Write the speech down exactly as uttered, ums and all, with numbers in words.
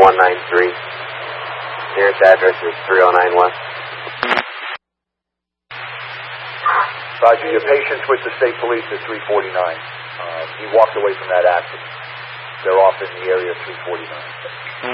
one nine three. Nearest address is three oh nine West. Roger, your patient's with the state police at three forty-nine. Uh, he walked away from that accident. They're off in the area of three forty-nine.